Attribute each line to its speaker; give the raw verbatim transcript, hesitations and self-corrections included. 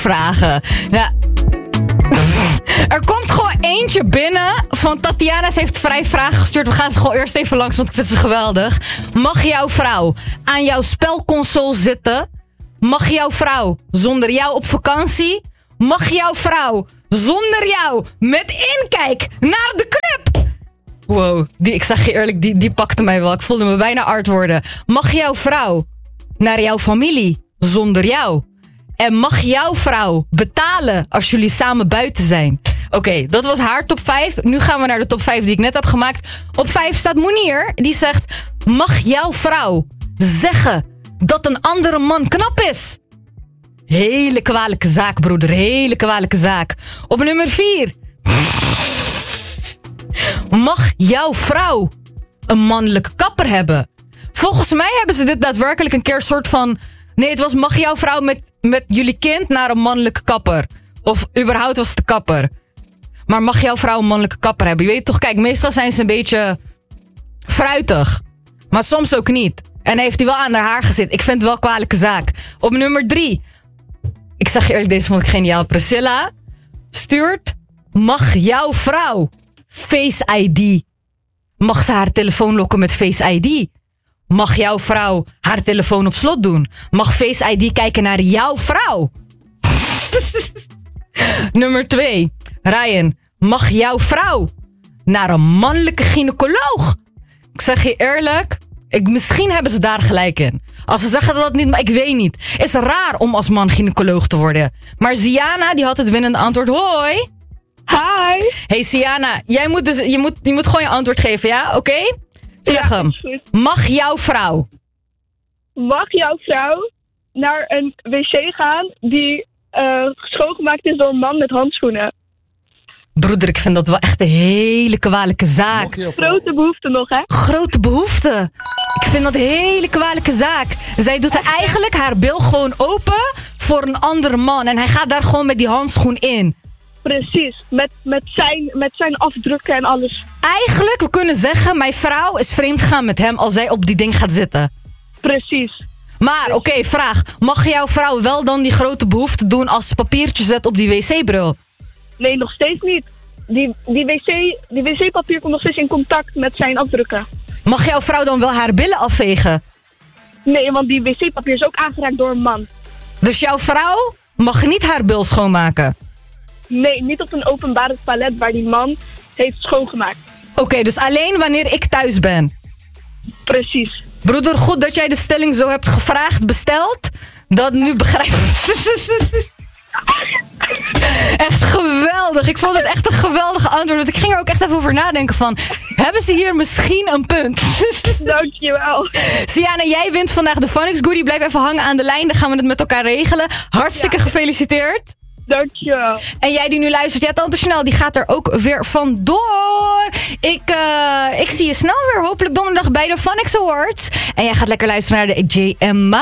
Speaker 1: vragen. Ja. Er komt gewoon eentje binnen van Tatiana. Ze heeft vrij vragen gestuurd. We gaan ze gewoon eerst even langs, want ik vind ze geweldig. Mag jouw vrouw aan jouw spelconsole zitten? Mag jouw vrouw zonder jou op vakantie? Mag jouw vrouw zonder jou met inkijk naar de club? Wow, die, ik zeg je eerlijk, die, die pakte mij wel. Ik voelde me bijna art worden. Mag jouw vrouw naar jouw familie zonder jou? En mag jouw vrouw betalen als jullie samen buiten zijn? Oké, okay, dat was haar top vijf. Nu gaan we naar de top vijf die ik net heb gemaakt. Op vijf staat Moenier. Die zegt, mag jouw vrouw zeggen dat een andere man knap is? Hele kwalijke zaak, broeder. Hele kwalijke zaak. Op nummer vier. Mag jouw vrouw een mannelijke kapper hebben? Volgens mij hebben ze dit daadwerkelijk een keer soort van... Nee, het was mag jouw vrouw met, met jullie kind naar een mannelijke kapper? Of überhaupt was het de kapper? Maar mag jouw vrouw een mannelijke kapper hebben? Je weet toch, kijk, meestal zijn ze een beetje fruitig. Maar soms ook niet. En heeft hij wel aan haar haar gezet. Ik vind het wel een kwalijke zaak. Op nummer drie. Ik zeg je eerlijk, deze vond ik geniaal. Priscilla stuurt, mag jouw vrouw Face I D? Mag ze haar telefoon lokken met Face I D? Mag jouw vrouw haar telefoon op slot doen? Mag Face I D kijken naar jouw vrouw? Nummer twee. Ryan, mag jouw vrouw naar een mannelijke gynaecoloog? Ik zeg je eerlijk, ik, misschien hebben ze daar gelijk in. Als ze zeggen dat het niet, maar ik weet niet. Is raar om als man gynaecoloog te worden. Maar Ziana, die had het winnende antwoord. Hoi.
Speaker 2: Hi.
Speaker 1: Hey Ziana, jij moet dus, je, moet, je moet gewoon je antwoord geven, ja? Oké? Okay? Zeg
Speaker 2: ja,
Speaker 1: hem. Mag jouw vrouw?
Speaker 2: Mag jouw vrouw naar een wc gaan die uh, schoongemaakt is door een man met handschoenen?
Speaker 1: Broeder, ik vind dat wel echt een hele kwalijke zaak.
Speaker 2: Grote behoefte nog, hè?
Speaker 1: Grote behoefte. Ik vind dat een hele kwalijke zaak. Zij doet er eigenlijk haar bil gewoon open voor een andere man. En hij gaat daar gewoon met die handschoen in.
Speaker 2: Precies, met, met, zijn, met zijn afdrukken en alles.
Speaker 1: Eigenlijk, we kunnen zeggen, mijn vrouw is vreemd gegaan met hem als zij op die ding gaat zitten.
Speaker 2: Precies.
Speaker 1: Maar, oké, okay, vraag. Mag jouw vrouw wel dan die grote behoefte doen als ze papiertje zet op die wc-bril?
Speaker 2: Nee, nog steeds niet. Die, die, wc, die wc-papier komt nog steeds in contact met zijn afdrukken.
Speaker 1: Mag jouw vrouw dan wel haar billen afvegen?
Speaker 2: Nee, want die wc-papier is ook aangeraakt door een man.
Speaker 1: Dus jouw vrouw mag niet haar bil schoonmaken?
Speaker 2: Nee, niet op een openbare toilet waar die man heeft schoongemaakt.
Speaker 1: Oké, okay, dus alleen wanneer ik thuis ben?
Speaker 2: Precies.
Speaker 1: Broeder, goed dat jij de stelling zo hebt gevraagd, besteld. Dat nu begrijp ik. Echt geweldig. Ik vond het echt een geweldig antwoord. Want ik ging er ook echt even over nadenken van... Hebben ze hier misschien een punt?
Speaker 2: Dankjewel.
Speaker 1: Siana, jij wint vandaag de Phonics Goodie. Blijf even hangen aan de lijn. Dan gaan we het met elkaar regelen. Hartstikke ja. gefeliciteerd.
Speaker 2: Dankjewel.
Speaker 1: En jij die nu luistert, ja, Tante Chanel, die gaat er ook weer vandoor. Ik, uh, ik zie je snel weer, hopelijk donderdag bij de Phonics Awards. En jij gaat lekker luisteren naar de J M.